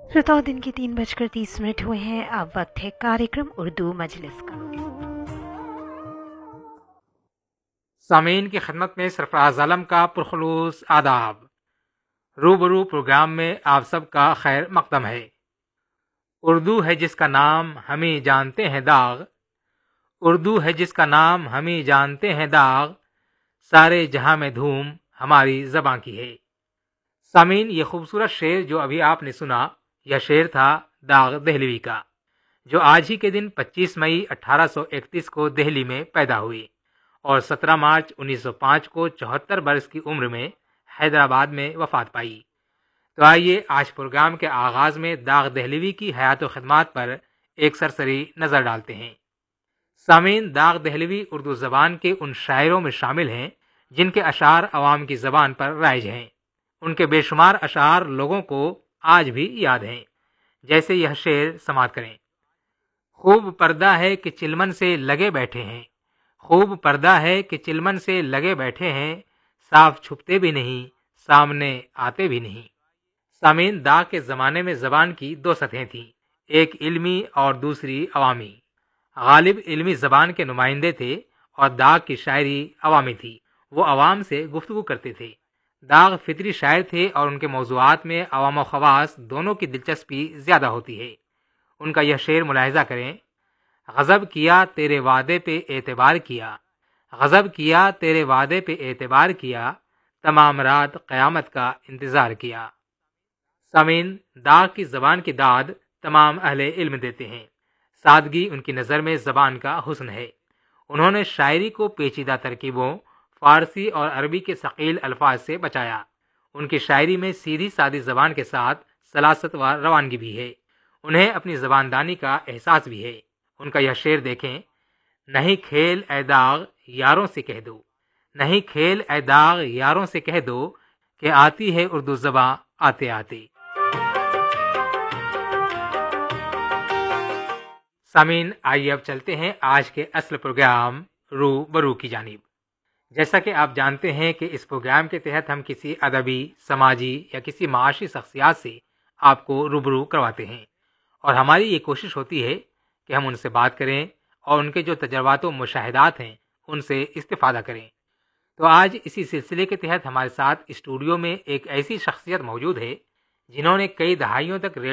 श्रोताओं, दिन के 3:30 हुए हैं। अब वक्त है कार्यक्रम उर्दू मजलिस का। सामीन की खिदमत में सरफराज आलम का पुरखुलूस आदाब। रूबरू प्रोग्राम में आप सबका खैर मकदम है। उर्दू है जिसका नाम हम ही जानते हैं दाग, उर्दू है जिसका नाम हम ही जानते हैं दाग, सारे जहां में धूम हमारी ज़बां की है। सामीन, ये खूबसूरत शेर जो अभी आपने सुना, यह शेर था दाग दहलवी का, जो आज ही के दिन 25 मई 1831 को दिल्ली में पैदा हुई और 17 मार्च 1905 को 74 बरस की उम्र में हैदराबाद में वफात पाई। तो आइए आज प्रोग्राम के आगाज में दाग दहलवी की हयात व खिदमात पर एक सरसरी नज़र डालते हैं। सामीन, दाग दहलवी उर्दू ज़बान के उन शायरों में शामिल हैं जिनके अशार अवाम की ज़बान पर राइज हैं। उनके बेशुमार अशार लोगों को आज भी याद हैं। जैसे यह शेर समात करें। खूब पर्दा है कि चिलमन से लगे बैठे हैं, खूब पर्दा है कि चिलमन से लगे बैठे हैं, साफ छुपते भी नहीं, सामने आते भी नहीं। सामीन, दाग के ज़माने में ज़बान की दो सतहें थीं, एक इल्मी और दूसरी अवामी। गालिब इल्मी ज़बान के नुमाइंदे थे और दाग की शायरी अवामी थी। वो अवाम से गुफ्तगू करते थे। दाग फितरी शायर थे और उनके मौज़ूआत में अवाम व ख़वास दोनों की दिलचस्पी ज़्यादा होती है। उनका यह शेर मुलाहिज़ा करें। गज़ब किया तेरे वादे पे एतबार किया, गज़ब किया तेरे वादे पे एतबार किया, तमाम रात क़यामत का इंतज़ार किया। सामीन, दाग की ज़बान की दाद तमाम अहले इल्म देते हैं। सादगी उनकी नज़र में ज़बान का हुस्न है। उन्होंने शायरी को पेचीदा तरकीबों, फ़ारसी और अरबी के सकील अल्फाज से बचाया। उनकी शायरी में सीधी सादी ज़बान के साथ सलासत व रवानगी भी है। उन्हें अपनी ज़बानदानी का एहसास भी है। उनका यह शेर देखें। नहीं खेल ए दाग यारों से कह दो, नहीं खेल ए दाग यारों से कह दो, कि आती है उर्दू ज़बां आते आते। सामीन, आइए अब चलते हैं आज के असल प्रोग्राम रू बरू की जानिब। जैसा कि आप जानते हैं कि इस प्रोग्राम के तहत हम किसी अदबी, समाजी या किसी माशी शख्सियात से आपको रूबरू करवाते हैं और हमारी ये कोशिश होती है कि हम उनसे बात करें और उनके जो तजर्बात व मुशाहिदात हैं उनसे इस्तिफादा करें। तो आज इसी सिलसिले के तहत हमारे साथ स्टूडियो में एक ऐसी शख्सियत मौजूद है जिन्होंने कई दहाइयों तक